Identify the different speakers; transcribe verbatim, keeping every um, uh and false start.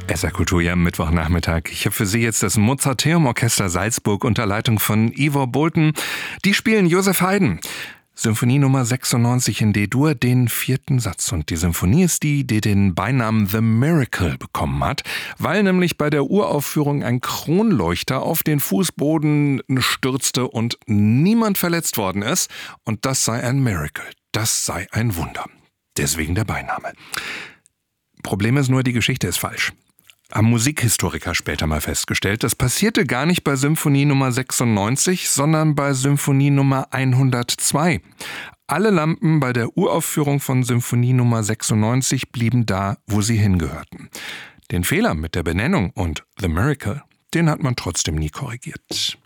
Speaker 1: S R Kultur hier am Mittwochnachmittag. Ich habe für Sie jetzt das Mozarteum Orchester Salzburg unter Leitung von Ivor Boulton. Die spielen Joseph Haydn. Symphonie Nummer sechsundneunzig in D-Dur, den vierten Satz. Und die Symphonie ist die, die den Beinamen The Miracle bekommen hat, weil nämlich bei der Uraufführung ein Kronleuchter auf den Fußboden stürzte und niemand verletzt worden ist. Und das sei ein Miracle. Das sei ein Wunder. Deswegen der Beiname. Problem ist nur, die Geschichte ist falsch. Haben Musikhistoriker später mal festgestellt, das passierte gar nicht bei Symphonie Nummer sechsundneunzig, sondern bei Symphonie Nummer hundertzwei. Alle Lampen bei der Uraufführung von Symphonie Nummer sechsundneunzig blieben da, wo sie hingehörten. Den Fehler mit der Benennung und The Miracle, den hat man trotzdem nie korrigiert.